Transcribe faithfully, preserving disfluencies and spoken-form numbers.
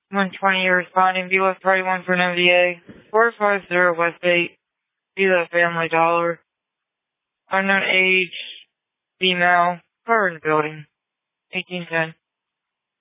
one twenty, you're responding. Be left party one for an M V A. four five zero West eight. Be left Family Dollar. Unknown age. Female. Car in the building. eighteen ten.